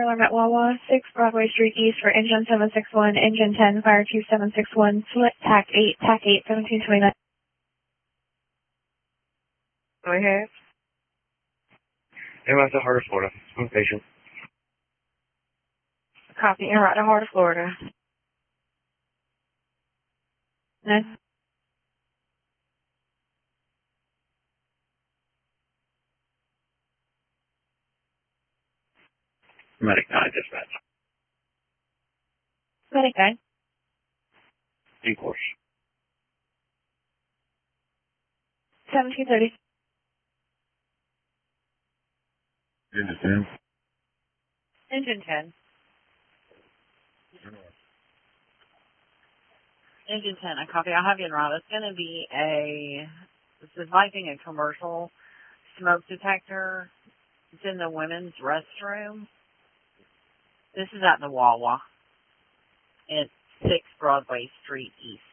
alarm at Wawa, 6 Broadway Street East for engine 761, engine 10, fire 2761, split, TAC 8, TAC 8, 1729. Go ahead. En route to Heart of Florida. I'm patient. Copy, en route to Heart of Florida. Nine. Medic 9, dispatch. Medic 9. In course. 1730. Engine 10. Engine 10. Engine 10, I copy. I'll have you en route. It's going to be this is lighting a commercial smoke detector. It's in the women's restroom. This is at the Wawa. It's 6 Broadway Street East.